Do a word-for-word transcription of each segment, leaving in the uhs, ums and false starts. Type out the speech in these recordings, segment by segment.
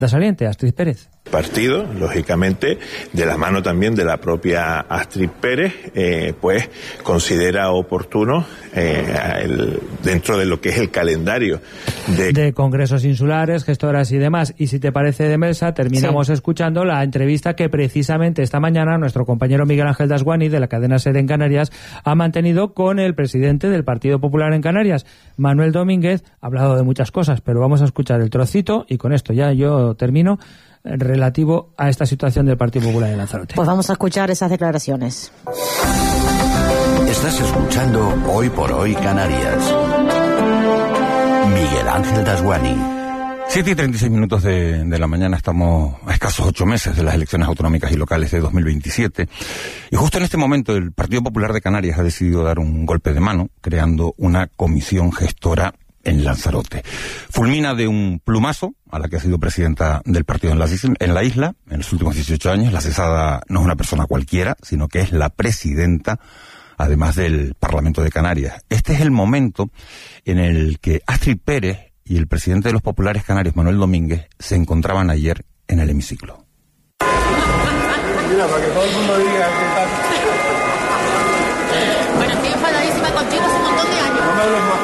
saliente, Astrid Pérez. Partido, lógicamente, de la mano también de la propia Astrid Pérez, eh, pues considera oportuno, eh, el, dentro de lo que es el calendario de... de congresos insulares, gestoras y demás. Y si te parece, de Melsa, terminamos sí. escuchando la entrevista que precisamente esta mañana nuestro compañero Miguel Ángel Dasguani, de la cadena SER en Canarias, ha mantenido con el presidente del Partido Popular en Canarias, Manuel Domínguez. Ha hablado de muchas cosas, pero vamos a escuchar el trocito y con esto ya yo termino, relativo a esta situación del Partido Popular en Lanzarote. Pues vamos a escuchar esas declaraciones. Estás escuchando Hoy por Hoy Canarias. Miguel Ángel Dasguani. siete y treinta y seis minutos de, de la mañana, estamos a escasos ocho meses de las elecciones autonómicas y locales de dos mil veintisiete. Y justo en este momento el Partido Popular de Canarias ha decidido dar un golpe de mano, creando una comisión gestora en Lanzarote. Fulmina de un plumazo a la que ha sido presidenta del partido en la, en la isla en los últimos dieciocho años. La cesada no es una persona cualquiera, sino que es la presidenta, además del Parlamento de Canarias. Este es el momento en el que Astrid Pérez y el presidente de los populares canarios, Manuel Domínguez, se encontraban ayer en el hemiciclo. Mira, para que todo el mundo diga que tal. Bueno, estoy enfadadísima contigo hace un montón de años. No me hables más.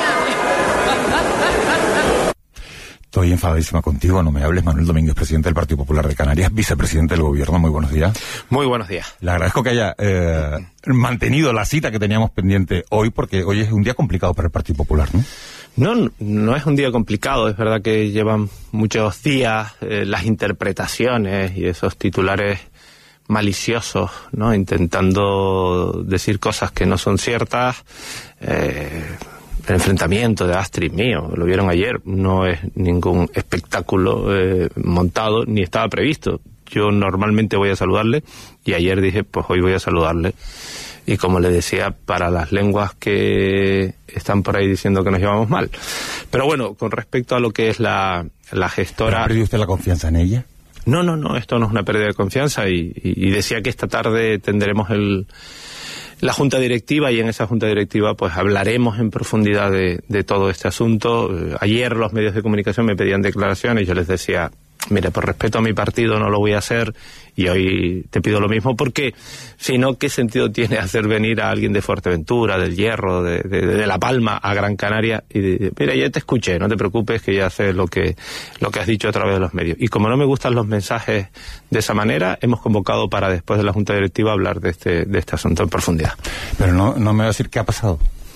Estoy enfadadísima contigo, no me hables. Manuel Domínguez, presidente del Partido Popular de Canarias, vicepresidente del Gobierno. Muy buenos días. Muy buenos días. Le agradezco que haya eh, mantenido la cita que teníamos pendiente hoy, porque hoy es un día complicado para el Partido Popular, ¿no? No, no es un día complicado. Es verdad que llevan muchos días eh, las interpretaciones y esos titulares maliciosos, ¿no? Intentando decir cosas que no son ciertas. Eh... El enfrentamiento de Astrid mío, lo vieron ayer, no es ningún espectáculo eh, montado, ni estaba previsto. Yo normalmente voy a saludarle y ayer dije, pues hoy voy a saludarle. Y como le decía, para las lenguas que están por ahí diciendo que nos llevamos mal. Pero bueno, con respecto a lo que es la, la gestora... ¿Ha perdido usted la confianza en ella? No, no, no, esto no es una pérdida de confianza y, y, y decía que esta tarde tendremos el... la junta directiva, y en esa junta directiva pues hablaremos en profundidad de, de todo este asunto. Eh, ayer los medios de comunicación me pedían declaraciones, yo les decía, mire, por respeto a mi partido no lo voy a hacer, y hoy te pido lo mismo, porque si no, ¿qué sentido tiene hacer venir a alguien de Fuerteventura, del Hierro, de, de, de La Palma a Gran Canaria y de, mira, ya te escuché, no te preocupes que ya sé lo que, lo que has dicho a través de los medios? Y como no me gustan los mensajes de esa manera, hemos convocado para después de la junta directiva hablar de este, de este asunto en profundidad. Pero no, no me va a decir qué ha pasado.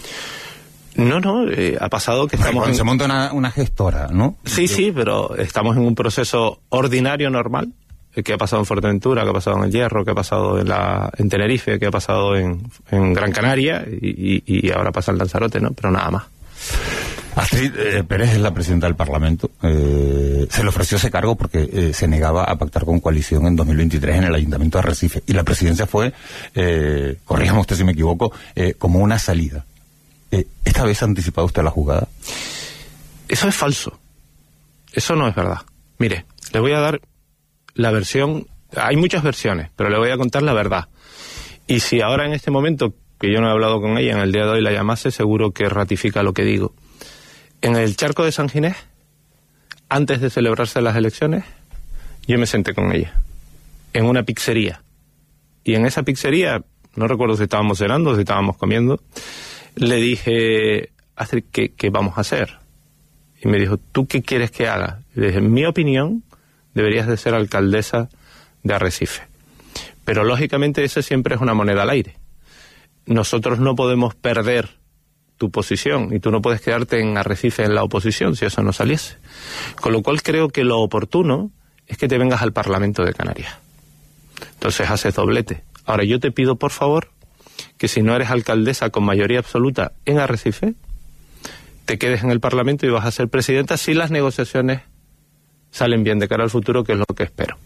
No, no, eh, ha pasado que estamos... Cuando en... se monta una, una gestora, ¿no? Sí, sí, pero estamos en un proceso ordinario, normal. ¿Qué ha pasado en Fuerteventura? ¿Qué ha pasado en el Hierro? ¿Qué ha pasado en, la, en Tenerife? ¿Qué ha pasado en, en Gran Canaria? Y, y, y ahora pasa en Lanzarote, ¿no? Pero nada más. Astrid eh, Pérez es la presidenta del Parlamento. Eh, se le ofreció ese cargo porque eh, se negaba a pactar con coalición en dos mil veintitrés en el Ayuntamiento de Arrecife. Y la presidencia fue, eh, corríjame usted si me equivoco, eh, como una salida. Eh, ¿Esta vez ha anticipado usted la jugada? Eso es falso. Eso no es verdad. Mire, le voy a dar la versión... Hay muchas versiones, pero le voy a contar la verdad. Y si ahora en este momento, que yo no he hablado con ella, en el día de hoy la llamase, seguro que ratifica lo que digo. En el charco de San Ginés, antes de celebrarse las elecciones, yo me senté con ella, en una pizzería. Y en esa pizzería, no recuerdo si estábamos cenando o si estábamos comiendo, le dije, Astrid, ¿qué, qué vamos a hacer? Y me dijo, ¿tú qué quieres que haga? Y le dije, en mi opinión, deberías de ser alcaldesa de Arrecife. Pero lógicamente ese siempre es una moneda al aire. Nosotros no podemos perder tu posición y tú no puedes quedarte en Arrecife en la oposición si eso no saliese. Con lo cual creo que lo oportuno es que te vengas al Parlamento de Canarias. Entonces haces doblete. Ahora yo te pido por favor que si no eres alcaldesa con mayoría absoluta en Arrecife, te quedes en el Parlamento y vas a ser presidenta si las negociaciones salen bien de cara al futuro, que es lo que espero.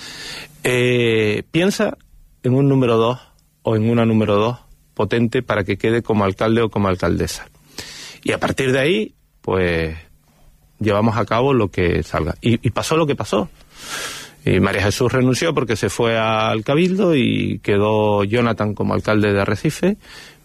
Eh, piensa en un número dos o en una número dos potente para que quede como alcalde o como alcaldesa. Y a partir de ahí, pues, llevamos a cabo lo que salga. Y, y pasó lo que pasó. Y María Jesús renunció porque se fue al Cabildo y quedó Jonathan como alcalde de Arrecife,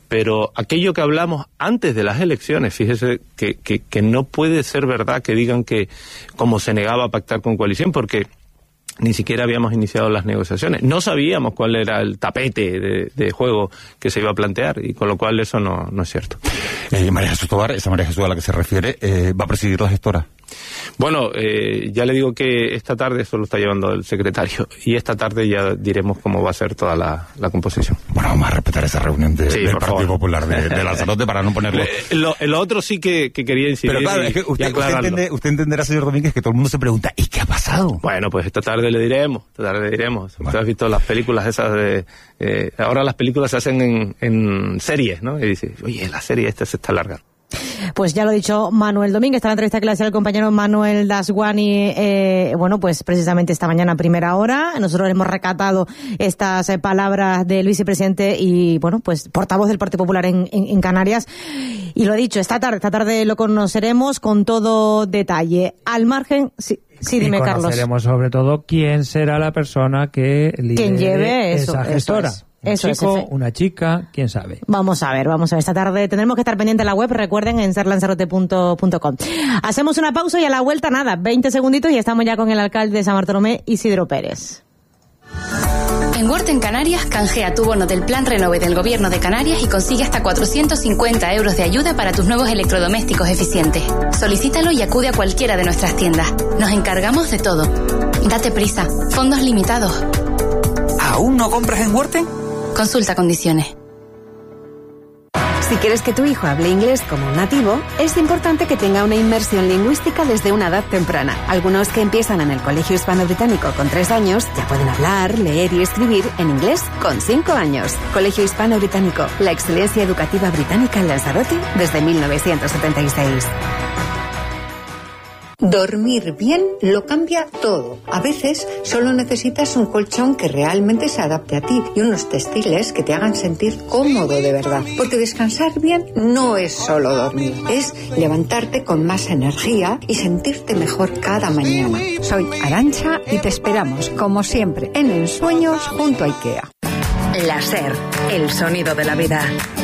Pero aquello que hablamos antes de las elecciones, fíjese que, que, que no puede ser verdad que digan que como se negaba a pactar con coalición, porque ni siquiera habíamos iniciado las negociaciones. No sabíamos cuál era el tapete de, de juego que se iba a plantear, y con lo cual eso no, no es cierto. Eh, María Jesús Tobar, esa María Jesús a la que se refiere, eh, ¿va a presidir la gestora? Bueno, eh, ya le digo que esta tarde eso lo está llevando el secretario, y esta tarde ya diremos cómo va a ser toda la, la composición. Bueno, vamos a respetar esa reunión de, sí, del Partido favor. Popular de, de Lanzarote para no ponerlo... Eh, lo, lo otro sí que, que quería incidir. Pero claro, y, es que usted, y usted, entiende, usted entenderá, señor Domínguez, que todo el mundo se pregunta, ¿y qué ha pasado? Bueno, pues esta tarde le diremos, esta tarde le diremos. Bueno. Usted ha visto las películas esas de... Eh, ahora las películas se hacen en, en series, ¿no? Y dice, oye, la serie esta se está largando. Pues ya lo ha dicho Manuel Domínguez, está la entrevista que le hacía el compañero Manuel Dasguani, eh, bueno, pues precisamente esta mañana a primera hora. Nosotros hemos recatado estas eh, palabras del vicepresidente y, bueno, pues portavoz del Partido Popular en, en, en Canarias. Y lo he dicho, esta tarde, esta tarde lo conoceremos con todo detalle. Al margen... Sí. Sí, dime, y conoceremos Carlos. sobre todo quién será la persona que lidere ¿Quién lleve eso, esa gestora. Eso es. Un Eso chico, es, una chica, quién sabe. Vamos a ver, vamos a ver. Esta tarde tendremos que estar pendiente de la web, recuerden, en ser lanzarote punto com. Hacemos una pausa y a la vuelta, nada, veinte segunditos y estamos ya con el alcalde de San Bartolomé, Isidro Pérez. En Worten en Canarias, canjea tu bono del Plan Renove del Gobierno de Canarias y consigue hasta cuatrocientos cincuenta euros de ayuda para tus nuevos electrodomésticos eficientes. Solicítalo y acude a cualquiera de nuestras tiendas. Nos encargamos de todo. Date prisa. Fondos limitados. ¿Aún no compras en Worten? Consulta condiciones. Si quieres que tu hijo hable inglés como un nativo, es importante que tenga una inmersión lingüística desde una edad temprana. Algunos que empiezan en el Colegio Hispano-Británico con tres años ya pueden hablar, leer y escribir en inglés con cinco años. Colegio Hispano-Británico, la excelencia educativa británica en Lanzarote desde mil novecientos setenta y seis. Dormir bien lo cambia todo. A veces solo necesitas un colchón que realmente se adapte a ti y unos textiles que te hagan sentir cómodo de verdad. Porque descansar bien no es solo dormir, es levantarte con más energía y sentirte mejor cada mañana. Soy Arantxa y te esperamos, como siempre, en Ensueños junto a IKEA. La SER, el sonido de la vida.